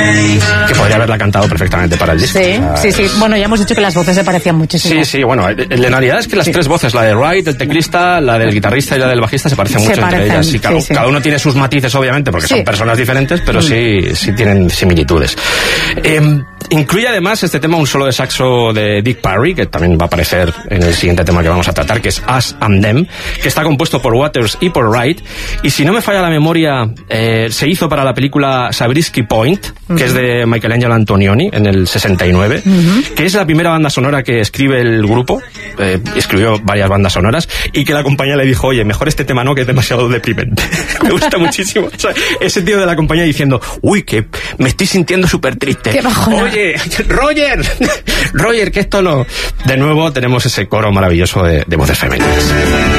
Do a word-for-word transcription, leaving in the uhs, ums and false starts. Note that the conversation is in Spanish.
que podría haberla cantado perfectamente para el disco. Sí, o sea, sí, sí. Bueno, ya hemos dicho que las voces se parecían muchísimo. Sí, sí, bueno, la realidad es que las sí. tres voces, la de Wright, el teclista, la del guitarrista y la del bajista, se parecen se mucho parecen, entre ellas. Y cada, sí, sí. cada uno tiene sus matices, obviamente, porque sí. son personas diferentes, pero mm. sí, sí tienen similitudes. Eh, incluye además este tema un solo de saxo de Dick Parry, que también va a aparecer en el siguiente tema que vamos a tratar, que es Us and Them, que está compuesto por Waters y por Wright. Y si no me falla la memoria, eh, se hizo para la película Zabriskie Point, uh-huh. que es de Michelangelo Antonioni, en el sesenta y nueve, uh-huh. que es la primera banda sonora que escribe el grupo, eh, escribió varias bandas sonoras, y que la compañía le dijo, oye, mejor este tema no, que es demasiado deprimente. Me gusta muchísimo. O sea, ese tío de la compañía diciendo, uy, que me estoy sintiendo súper triste. Qué bajona. Oye, Roger, Roger, que esto no... De nuevo tenemos ese coro maravilloso de, de voces femeninas.